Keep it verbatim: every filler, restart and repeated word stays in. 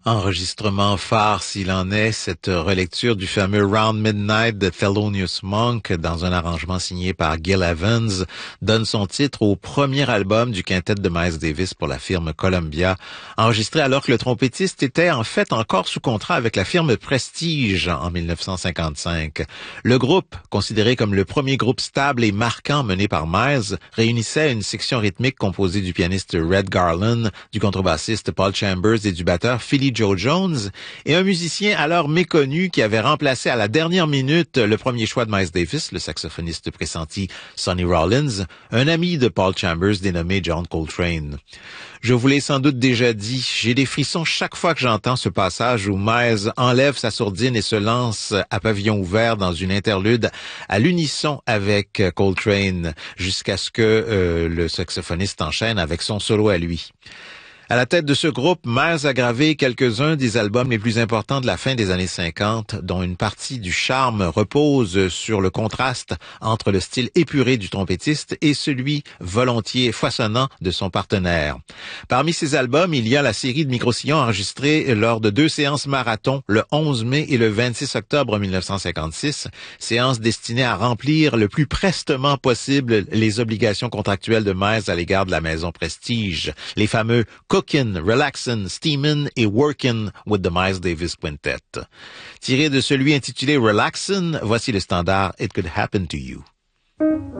Enregistrement phare s'il en est, cette relecture du fameux Round Midnight de Thelonious Monk dans un arrangement signé par Gil Evans donne son titre au premier album du quintet de Miles Davis pour la firme Columbia, enregistré alors que le trompettiste était en fait encore sous contrat avec la firme Prestige en mille neuf cent cinquante-cinq. Le groupe, considéré comme le premier groupe stable et marquant mené par Miles, réunissait une section rythmique composée du pianiste Red Garland, du contrebassiste Paul Chambers et du batteur Philly Joe Jones, et un musicien alors méconnu qui avait remplacé à la dernière minute le premier choix de Miles Davis, le saxophoniste pressenti Sonny Rollins, un ami de Paul Chambers dénommé John Coltrane. Je vous l'ai sans doute déjà dit, j'ai des frissons chaque fois que j'entends ce passage où Miles enlève sa sourdine et se lance à pavillon ouvert dans une interlude à l'unisson avec Coltrane, jusqu'à ce que euh, le saxophoniste enchaîne avec son solo à lui. À la tête de ce groupe, Miles a gravé quelques-uns des albums les plus importants de la fin des années cinquante, dont une partie du charme repose sur le contraste entre le style épuré du trompettiste et celui volontiers foisonnant de son partenaire. Parmi ces albums, il y a la série de microsillons enregistrés lors de deux séances marathon, le onze mai et le vingt-six octobre mille neuf cent cinquante-six, séances destinées à remplir le plus prestement possible les obligations contractuelles de Miles à l'égard de la maison Prestige, les fameux Cookin', Relaxin', Steamin' et Workin' with the Miles Davis Quintet. Tiré de celui intitulé Relaxin', voici le standard It Could Happen to You.